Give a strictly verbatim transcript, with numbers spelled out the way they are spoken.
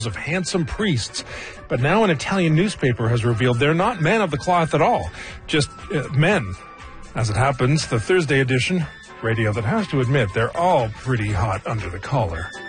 of handsome priests. But now an Italian newspaper has revealed they're not men of the cloth at all, just uh, men. As it happens, the Thursday edition, radio that has to admit they're all pretty hot under the collar.